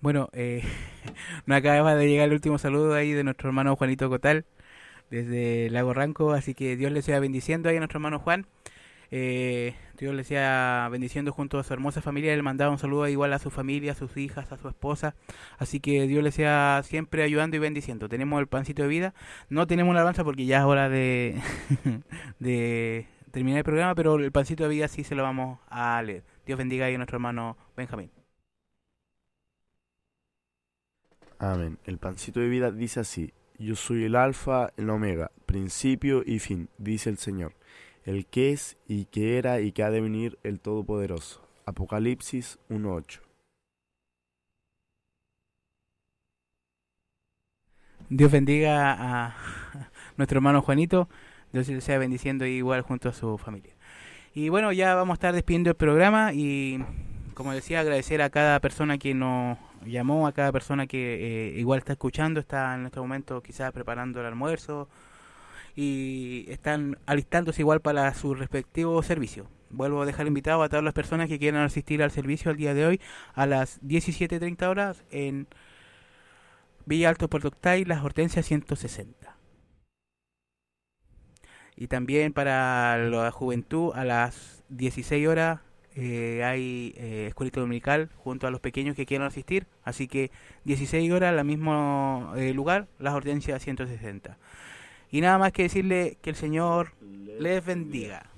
Bueno, nos acaba de llegar el último saludo ahí de nuestro hermano Juanito Cotal desde Lago Ranco, así que Dios le sea bendiciendo ahí a nuestro hermano Juan. Dios le sea bendiciendo junto a su hermosa familia. Él mandaba un saludo igual a su familia, a sus hijas, a su esposa. Así que Dios le sea siempre ayudando y bendiciendo. Tenemos el pancito de vida. No tenemos la alabanza porque ya es hora de, de terminar el programa, pero el pancito de vida sí se lo vamos a leer. Dios bendiga ahí a nuestro hermano Benjamín. Amén. El pancito de vida dice así: Yo soy el alfa, el omega, principio y fin, dice el Señor, el que es y que era y que ha de venir, el Todopoderoso. Apocalipsis 1:8. Dios bendiga a nuestro hermano Juanito. Dios le sea bendiciendo igual junto a su familia. Y bueno, ya vamos a estar despidiendo el programa y como decía, agradecer a cada persona que nos llamó, a cada persona que igual está escuchando, está en este momento quizás preparando el almuerzo y están alistándose igual para su respectivo servicio. Vuelvo a dejar invitado a todas las personas que quieran asistir al servicio al día de hoy a las 17:30 horas en Villa Alto Puerto Octay, Las Hortensias 160. Y también para la juventud a las 16 horas hay escuelita dominical junto a los pequeños que quieran asistir. Así que 16 horas, al mismo lugar, Las Hortensias 160. Y nada más que decirle que el Señor les bendiga.